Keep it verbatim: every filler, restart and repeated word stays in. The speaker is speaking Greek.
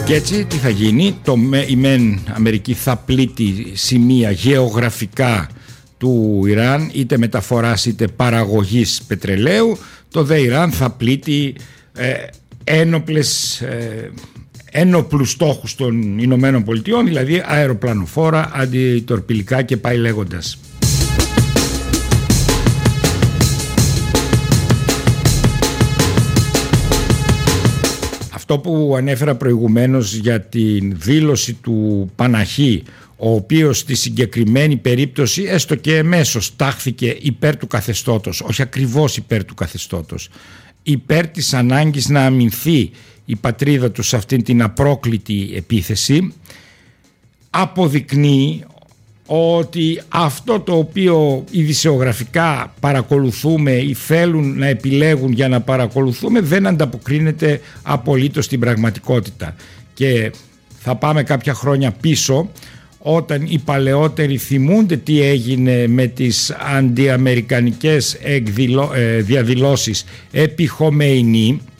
Και έτσι τι θα γίνει? Το, η μεν Αμερική θα πλήττει σημεία γεωγραφικά του Ιράν, είτε μεταφοράς είτε παραγωγής πετρελαίου. Το δε Ιράν θα πλήττει ε, ένοπλες, ε, ένοπλους στόχους των Ηνωμένων Πολιτειών, δηλαδή αεροπλανοφόρα, αντιτορπιλικά και πάει λέγοντας. Αυτό που ανέφερα προηγουμένως για την δήλωση του Παναχή, ο οποίος στη συγκεκριμένη περίπτωση έστω και εμέσως τάχθηκε υπέρ του καθεστώτος, όχι ακριβώς υπέρ του καθεστώτος, υπέρ της ανάγκης να αμυνθεί η πατρίδα του σε αυτήν την απρόκλητη επίθεση, αποδεικνύει ότι αυτό το οποίο ειδησεογραφικά παρακολουθούμε ή θέλουν να επιλέγουν για να παρακολουθούμε δεν ανταποκρίνεται απολύτως στην πραγματικότητα. Και θα πάμε κάποια χρόνια πίσω, όταν οι παλαιότεροι θυμούνται τι έγινε με τις αντιαμερικανικές εκδηλω... ε, διαδηλώσεις επί Χομεϊνή,